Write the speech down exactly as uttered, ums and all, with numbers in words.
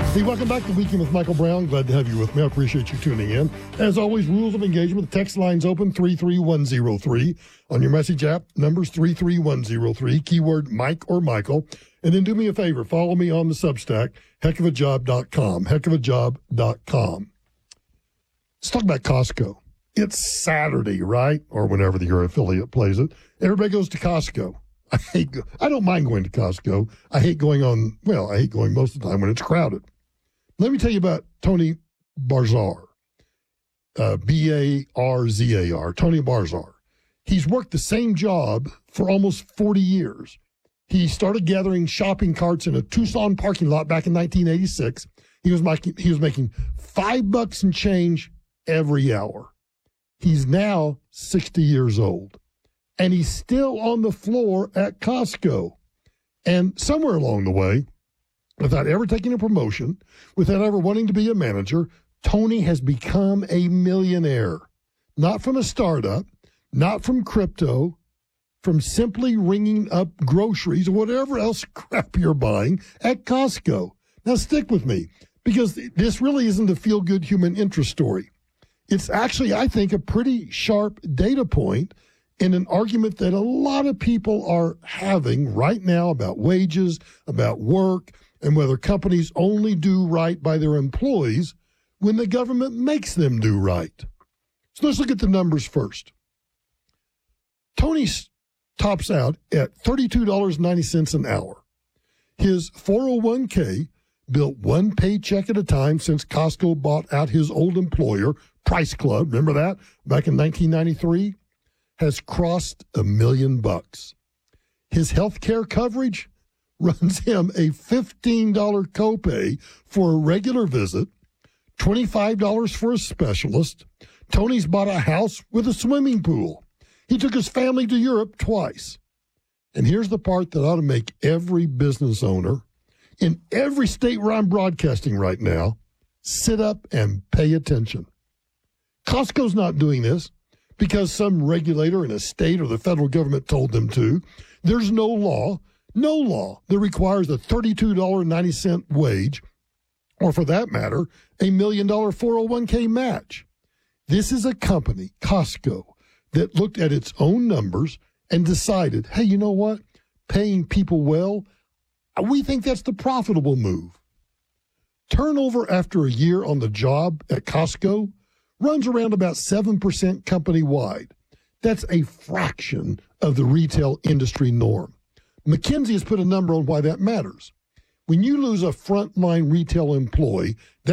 Hey, welcome back to Weekend with Michael Brown. Glad to have you with me. I appreciate you tuning in. As always, rules of engagement. The text line's open, three three one zero three. On your message app, number's three three one zero three. Keyword Mike or Michael. And then do me a favor. Follow me on the Substack, heck of a job dot com. heck of a job dot com. Let's talk about Costco. It's Saturday, right? Or whenever your affiliate plays it. Everybody goes to Costco. I hate. Go- I don't mind going to Costco. I hate going on, well, I hate going most of the time when it's crowded. Let me tell you about Tony Barzar, uh, B A R Z A R, Tony Barzar. He's worked the same job for almost forty years. He started gathering shopping carts in a Tucson parking lot back in nineteen eighty-six. He was making, he was making five bucks and change every hour. He's now sixty years old, and he's still on the floor at Costco. And somewhere along the way, without ever taking a promotion, without ever wanting to be a manager, Tony has become a millionaire. Not from a startup, not from crypto, from simply ringing up groceries or whatever else crap you're buying at Costco. Now stick with me, because this really isn't a feel-good human interest story. It's actually, I think, a pretty sharp data point in an argument that a lot of people are having right now about wages, about work, and whether companies only do right by their employees when the government makes them do right. So let's look at the numbers first. Tony tops out at thirty-two dollars and ninety cents an hour. His four oh one k, built one paycheck at a time since Costco bought out his old employer, Price Club, remember that, back in nineteen ninety-three, has crossed a million bucks. His health care coverage runs him a fifteen dollars copay for a regular visit, twenty-five dollars for a specialist. Tony's bought a house with a swimming pool. He took his family to Europe twice. And here's the part that ought to make every business owner in every state where I'm broadcasting right now sit up and pay attention. Costco's not doing this because some regulator in a state or the federal government told them to. There's no law. No law that requires a thirty-two dollars and ninety cents wage, or for that matter, a million dollar four oh one k match. This is a company, Costco, that looked at its own numbers and decided, hey, you know what? Paying people well, we think that's the profitable move. Turnover after a year on the job at Costco runs around about seven percent company-wide. That's a fraction of the retail industry norm. McKinsey has put a number on why that matters. When you lose a frontline retail employee, that